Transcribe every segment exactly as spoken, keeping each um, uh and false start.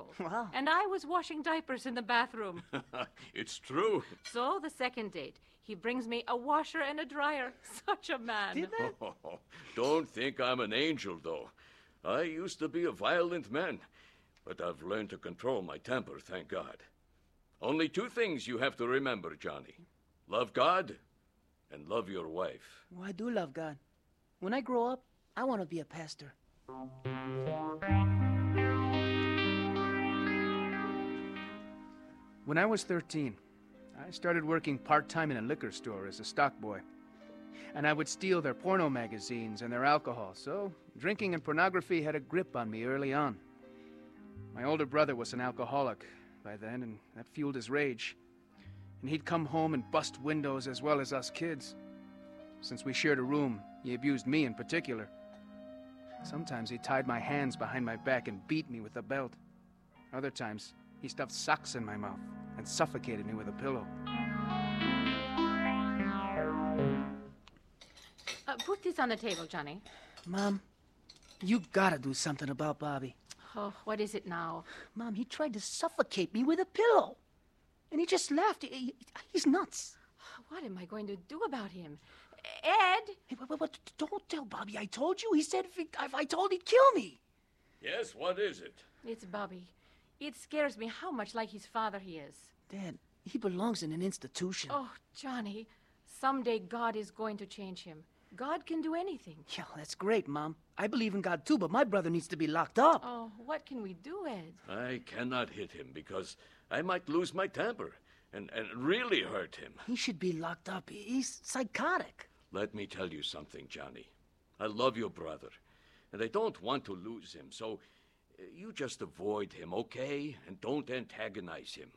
ago. Wow. And I was washing diapers in the bathroom. It's true. So, the second date, he brings me a washer and a dryer. Such a man. Did that? Oh, don't think I'm an angel, though. I used to be a violent man, but I've learned to control my temper, thank God. Only two things you have to remember, Johnny. Love God and love your wife. Well, I do love God. When I grow up, I want to be a pastor. When I was thirteen, I started working part-time in a liquor store as a stock boy. And I would steal their porno magazines and their alcohol, so drinking and pornography had a grip on me early on. My older brother was an alcoholic by then, and that fueled his rage. And he'd come home and bust windows as well as us kids. Since we shared a room, he abused me in particular. Sometimes he tied my hands behind my back and beat me with a belt. Other times, he stuffed socks in my mouth and suffocated me with a pillow. Uh, put this on the table, Johnny. Mom, you gotta do something about Bobby. Oh, what is it now? Mom, he tried to suffocate me with a pillow. And he just laughed. He, he- he's nuts. What am I going to do about him? Ed! Hey, what, what, what, don't tell Bobby I told you. He said if, he, if I told, he'd kill me. Yes, what is it? It's Bobby. It scares me how much like his father he is. Dad, he belongs in an institution. Oh, Johnny, someday God is going to change him. God can do anything. Yeah, that's great, Mom. I believe in God too, but my brother needs to be locked up. Oh, what can we do, Ed? I cannot hit him because I might lose my temper and, and really hurt him. He should be locked up. He's psychotic. Let me tell you something, Johnny. I love your brother, and I don't want to lose him, so uh, you just avoid him, okay? And don't antagonize him.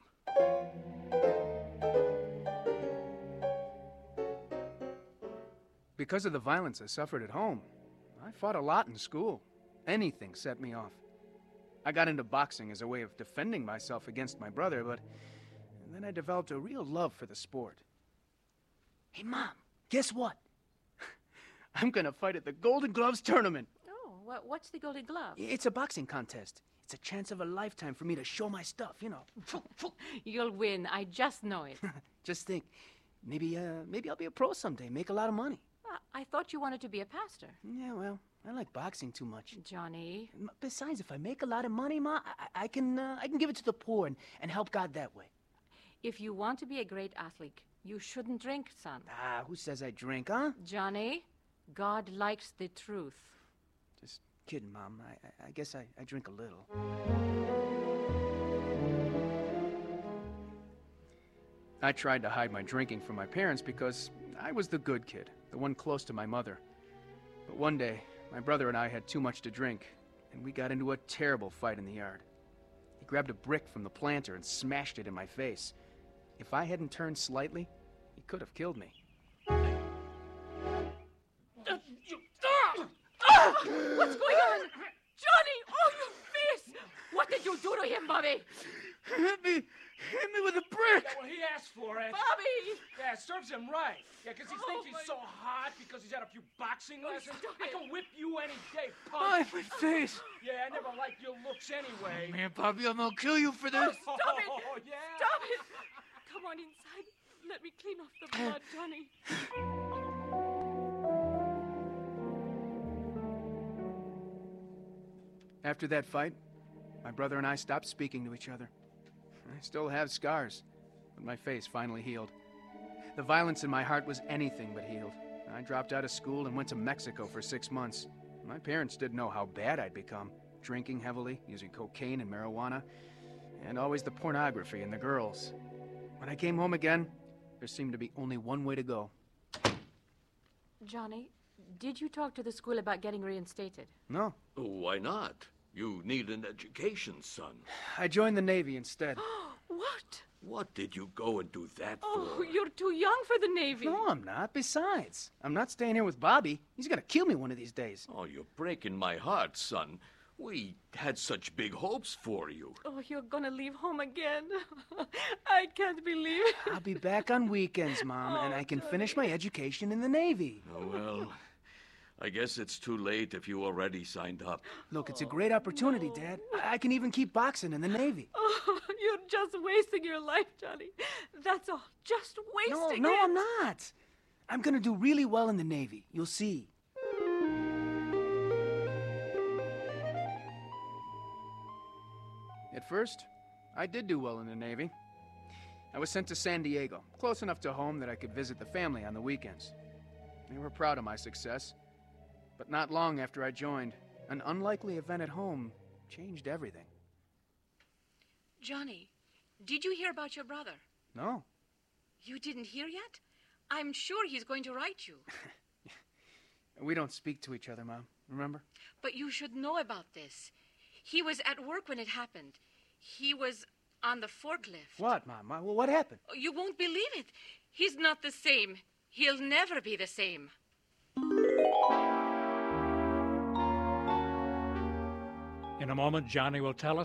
Because of the violence I suffered at home, I fought a lot in school. Anything set me off. I got into boxing as a way of defending myself against my brother, but then I developed a real love for the sport. Hey, Mom, guess what? I'm gonna fight at the Golden Gloves tournament. Oh, what, what's the Golden Glove? It's a boxing contest. It's a chance of a lifetime for me to show my stuff, you know. You'll win. I just know it. Just think, maybe, uh, maybe I'll be a pro someday, make a lot of money. I thought you wanted to be a pastor. Yeah, well, I like boxing too much. Johnny. M- Besides, if I make a lot of money, Ma, I, I can, uh, I can give it to the poor and, and help God that way. If you want to be a great athlete, you shouldn't drink, son. Ah, who says I drink, huh? Johnny, God likes the truth. Just kidding, Mom. I, I, I guess I, I drink a little. I tried to hide my drinking from my parents because I was the good kid, the one close to my mother. But one day, my brother and I had too much to drink, and we got into a terrible fight in the yard. He grabbed a brick from the planter and smashed it in my face. If I hadn't turned slightly, he could have killed me. What's going on? Johnny! Oh, your face! What did you do to him, Bobby? Hit me! Hit me with a brick! Yeah, well, he asked for it. Bobby! Yeah, it serves him right. Yeah, because he Oh, thinks he's my- so hot because he's had a few boxing lessons. stop I it. can whip you any day, Ay, punk. my face! Yeah, I never liked your looks anyway. Man, Bobby, I'm gonna kill you for this! Stop it! Oh, yeah. Stop it! Come on inside. Let me clean off the blood, Johnny. After that fight, my brother and I stopped speaking to each other. I still have scars, but my face finally healed. The violence in my heart was anything but healed. I dropped out of school and went to Mexico for six months. My parents didn't know how bad I'd become, drinking heavily, using cocaine and marijuana, and always the pornography and the girls. When I came home again, there seemed to be only one way to go. Johnny, did you talk to the school about getting reinstated? No, Why not? You need an education, son. I joined the Navy instead. What? What did you go and do that Oh, for? you're too young for the Navy. No, I'm not. Besides, I'm not staying here with Bobby. He's gonna kill me one of these days. Oh, you're breaking my heart, son. We had such big hopes for you. Oh, you're gonna leave home again. I can't believe it. I'll be back on weekends, Mom, and Oh, I can Johnny. finish my education in the Navy. Oh, well, I guess it's too late if you already signed up. Look, it's a great opportunity, Dad. I I can even keep boxing in the Navy. Oh, you're just wasting your life, Johnny. That's all. Just No, wasting no, it. I'm not. I'm gonna do really well in the Navy. You'll see. At first, I did do well in the Navy. I was sent to San Diego, close enough to home that I could visit the family on the weekends. They were proud of my success. But not long after I joined, an unlikely event at home changed everything. Johnny, did you hear about your brother? No. You didn't hear yet? I'm sure he's going to write you. We don't speak to each other, Mom. Remember? But you should know about this. He was at work when it happened. He was on the forklift. What, Mom? Well, what happened? You won't believe it. He's not the same. He'll never be the same. In a moment, Johnny will tell us